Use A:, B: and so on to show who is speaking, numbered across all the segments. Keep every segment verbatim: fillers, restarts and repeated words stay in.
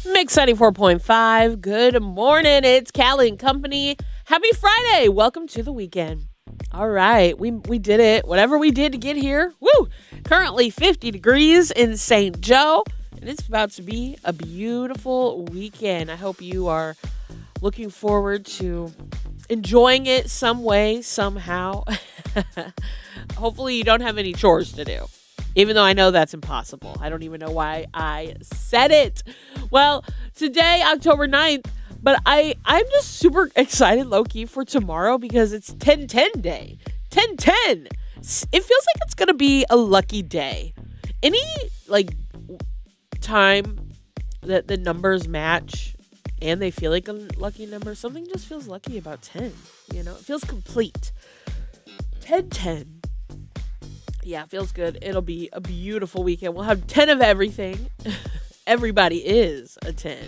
A: Mix ninety-four point five. Good morning. It's Callie and Company. Happy Friday. Welcome to the weekend. All right. We we did it. Whatever we did to get here. Woo! Currently fifty degrees in Saint Joe. And it's about to be a beautiful weekend. I hope you are looking forward to enjoying it some way, somehow. Hopefully you don't have any chores to do. Even though I know that's impossible. I don't even know why I said it. Well, today, October ninth, but I, I'm just super excited, low-key, for tomorrow because it's ten ten day. ten ten. It feels like it's going to be a lucky day. Any, like, time that the numbers match and they feel like a lucky number, something just feels lucky about ten. You know, it feels complete. ten ten. Yeah, feels good. It'll be a beautiful weekend. We'll have ten of everything. Everybody is a ten.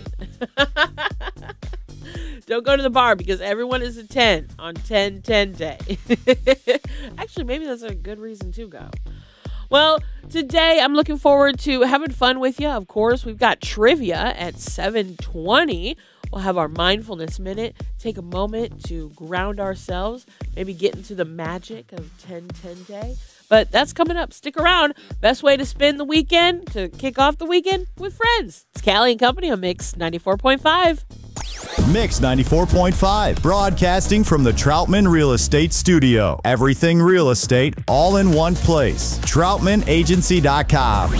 A: Don't go to the bar because everyone is a ten on ten ten day. Actually, maybe that's a good reason to go. Well, today I'm looking forward to having fun with you. Of course, we've got trivia at seven twenty. We'll have our mindfulness minute. Take a moment to ground ourselves. Maybe get into the magic of ten ten day. But that's coming up. Stick around. Best way to spend the weekend, to kick off the weekend with friends. It's Callie and Company on Mix ninety-four point five.
B: Mix ninety-four point five, broadcasting from the Troutman Real Estate Studio. Everything real estate, all in one place. Troutman Agency dot com.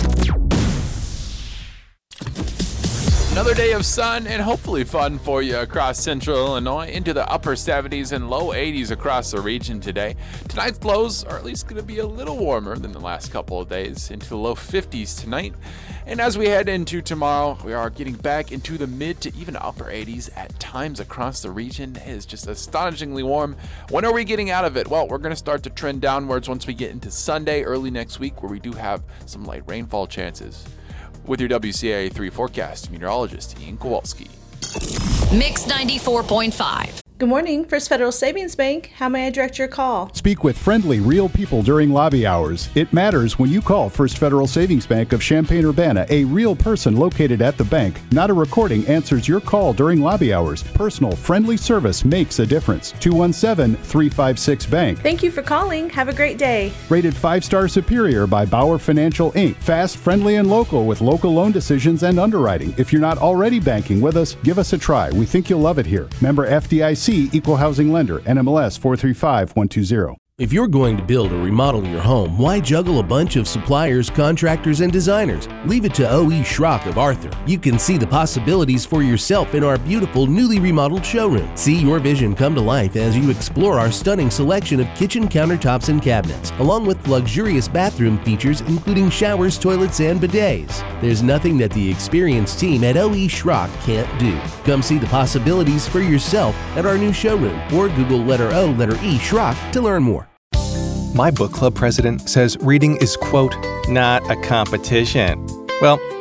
C: Another day of sun and hopefully fun for you across central Illinois, into the upper seventies and low eighties across the region today. Tonight's lows are at least going to be a little warmer than the last couple of days, into the low fifties tonight. And as we head into tomorrow, we are getting back into the mid to even upper eighties at times across the region. It is just astonishingly warm. When are we getting out of it? Well, we're going to start to trend downwards once we get into Sunday, early next week, where we do have some light rainfall chances. With your W C A A three forecast, meteorologist Ian Kowalski.
D: Mix ninety-four point five.
E: Good morning, First Federal Savings Bank. How may I direct your call?
F: Speak with friendly, real people during lobby hours. It matters when you call First Federal Savings Bank of Champaign-Urbana. A real person located at the bank, not a recording, answers your call during lobby hours. Personal, friendly service makes a difference. two one seven, three five six, bank.
E: Thank you for calling. Have a great day.
F: Rated five-star superior by Bauer Financial, Incorporated. Fast, friendly, and local with local loan decisions and underwriting. If you're not already banking with us, give us a try. We think you'll love it here. Member F D I C, Equal Housing Lender, N M L S four three five one two zero.
G: If you're going to build or remodel your home, why juggle a bunch of suppliers, contractors, and designers? Leave it to O E. Schrock of Arthur. You can see the possibilities for yourself in our beautiful, newly remodeled showroom. See your vision come to life as you explore our stunning selection of kitchen countertops and cabinets, along with luxurious bathroom features including showers, toilets, and bidets. There's nothing that the experienced team at O E. Schrock can't do. Come see the possibilities for yourself at our new showroom, or Google letter O, letter E, Schrock to learn more.
H: My book club president says reading is, quote, not a competition. Well,